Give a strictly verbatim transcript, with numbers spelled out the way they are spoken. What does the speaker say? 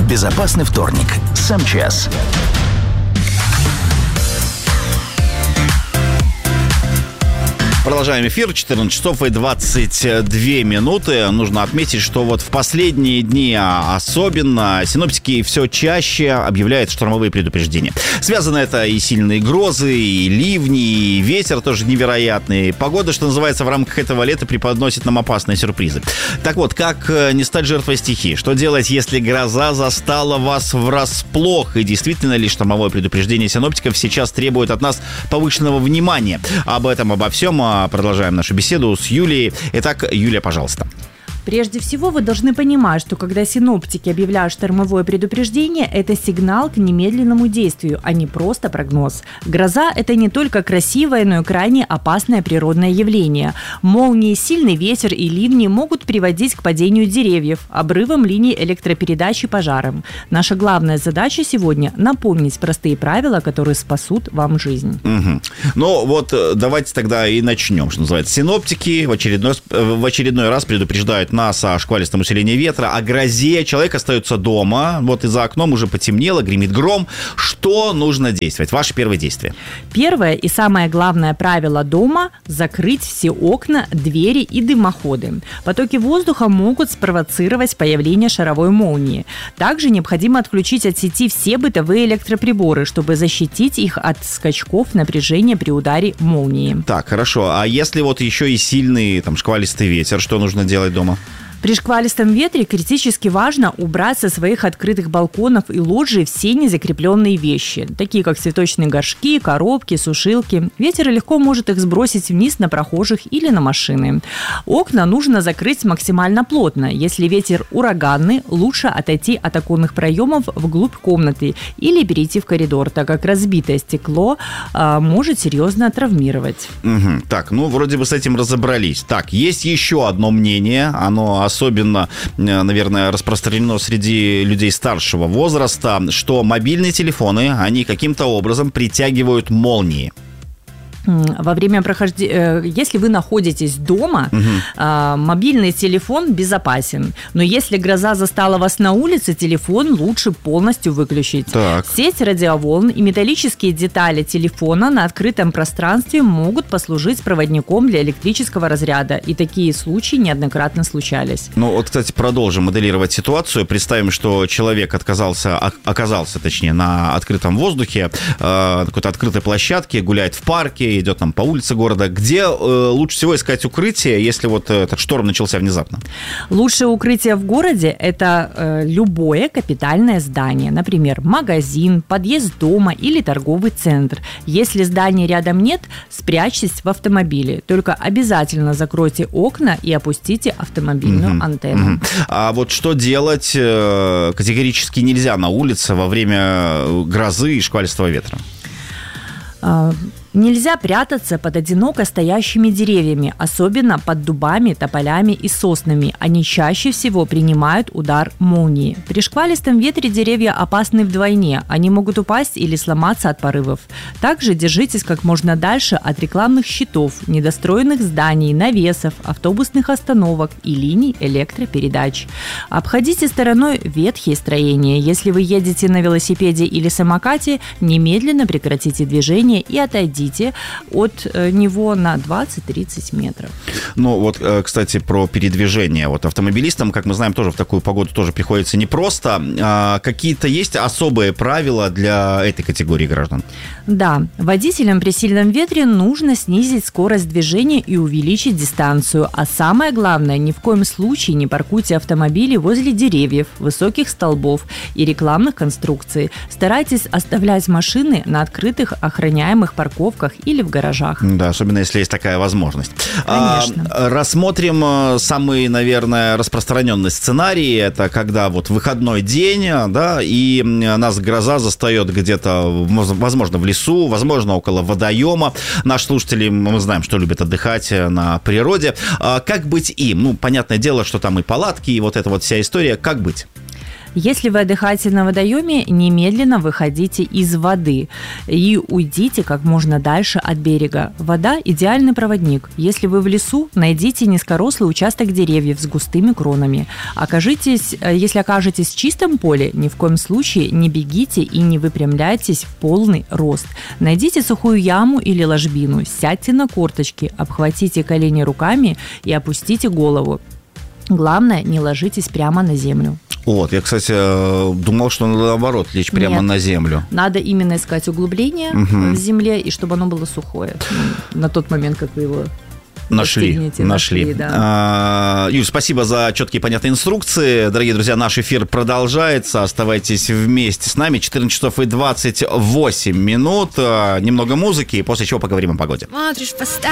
Безопасный вторник. Сам-час. Продолжаем эфир. четырнадцать часов и двадцать две минуты. Нужно отметить, что вот в последние дни особенно синоптики все чаще объявляют штормовые предупреждения. Связано это и сильные грозы, и ливни, и ветер тоже невероятный. Погода, что называется, в рамках этого лета преподносит нам опасные сюрпризы. Так вот, как не стать жертвой стихии? Что делать, если гроза застала вас врасплох? И действительно ли штормовое предупреждение синоптиков сейчас требует от нас повышенного внимания? Об этом, обо всем продолжаем нашу беседу с Юлией. Итак, Юлия, пожалуйста. Прежде всего, вы должны понимать, что когда синоптики объявляют штормовое предупреждение, это сигнал к немедленному действию, а не просто прогноз. Гроза – это не только красивое, но и крайне опасное природное явление. Молнии, сильный ветер и ливни могут приводить к падению деревьев, обрывам линий электропередач и пожарам. Наша главная задача сегодня – напомнить простые правила, которые спасут вам жизнь. Угу. Ну вот давайте тогда и начнем, что называется. Синоптики в очередной, в очередной раз предупреждают нас о шквалистом усилении ветра, о грозе. Человек остается дома, вот и за окном уже потемнело, гремит гром. Что нужно действовать? Ваши первые действия. Первое и самое главное правило дома – закрыть все окна, двери и дымоходы. Потоки воздуха могут спровоцировать появление шаровой молнии. Также необходимо отключить от сети все бытовые электроприборы, чтобы защитить их от скачков напряжения при ударе молнии. Так, хорошо. А если вот еще и сильный там шквалистый ветер, что нужно делать дома? При шквалистом ветре критически важно убрать со своих открытых балконов и лоджий все незакрепленные вещи, такие как цветочные горшки, коробки, сушилки. Ветер легко может их сбросить вниз на прохожих или на машины. Окна нужно закрыть максимально плотно. Если ветер ураганный, лучше отойти от оконных проемов вглубь комнаты или перейти в коридор, так как разбитое стекло а, может серьезно травмировать. Угу. Так, ну вроде бы с этим разобрались. Так, есть еще одно мнение, оно особенно, наверное, распространено среди людей старшего возраста, что мобильные телефоны, они каким-то образом притягивают молнии. Во время прохождения, если вы находитесь дома, угу. мобильный телефон безопасен. Но если гроза застала вас на улице, телефон лучше полностью выключить. Так. Сеть радиоволн и металлические детали телефона на открытом пространстве могут послужить проводником для электрического разряда. И такие случаи неоднократно случались. Ну вот, кстати, продолжим моделировать ситуацию. Представим, что человек отказался, оказался, точнее, на открытом воздухе, на какой-то открытой площадке, гуляет в парке, идет там по улице города. Где э, лучше всего искать укрытие, если вот этот шторм начался внезапно? Лучшее укрытие в городе – это э, любое капитальное здание. Например, магазин, подъезд дома или торговый центр. Если здания рядом нет, спрячьтесь в автомобиле. Только обязательно закройте окна и опустите автомобильную угу, антенну. Угу. А вот что делать э, категорически нельзя на улице во время грозы и шквалистого ветра? А... Нельзя прятаться под одиноко стоящими деревьями, особенно под дубами, тополями и соснами. Они чаще всего принимают удар молнии. При шквалистом ветре деревья опасны вдвойне. Они могут упасть или сломаться от порывов. Также держитесь как можно дальше от рекламных щитов, недостроенных зданий, навесов, автобусных остановок и линий электропередач. Обходите стороной ветхие строения. Если вы едете на велосипеде или самокате, немедленно прекратите движение и отойдите от него на двадцать-тридцать метров. Ну вот, кстати, про передвижение. Вот автомобилистам, как мы знаем, тоже в такую погоду тоже приходится непросто. А какие-то есть особые правила для этой категории граждан? Да, водителям при сильном ветре нужно снизить скорость движения и увеличить дистанцию. А самое главное, ни в коем случае не паркуйте автомобили возле деревьев, высоких столбов и рекламных конструкций. Старайтесь оставлять машины на открытых охраняемых парковках или в гаражах. Да, особенно если есть такая возможность. Конечно. А, рассмотрим самый, наверное, распространенный сценарий. Это когда вот выходной день, да, и нас гроза застает где-то, возможно, в лесу, возможно, около водоема. Наши слушатели, мы знаем, что любят отдыхать на природе. А как быть им? Ну, понятное дело, что там и палатки, и вот эта вот вся история. Как быть? Если вы отдыхаете на водоеме, немедленно выходите из воды и уйдите как можно дальше от берега. Вода – идеальный проводник. Если вы в лесу, найдите низкорослый участок деревьев с густыми кронами. Окажитесь, если окажетесь в чистом поле, ни в коем случае не бегите и не выпрямляйтесь в полный рост. Найдите сухую яму или ложбину, сядьте на корточки, обхватите колени руками и опустите голову. Главное, не ложитесь прямо на землю. Вот, я, кстати, думал, что надо наоборот лечь прямо Нет, на землю. Надо именно искать углубление угу. в земле, и чтобы оно было сухое на тот момент, как вы его Нашли, нашли. нашли да. а, Юль, спасибо за четкие и понятные инструкции. Дорогие друзья, наш эфир продолжается. Оставайтесь вместе с нами. четырнадцать часов и двадцать восемь минут. Немного музыки, после чего поговорим о погоде. Смотришь,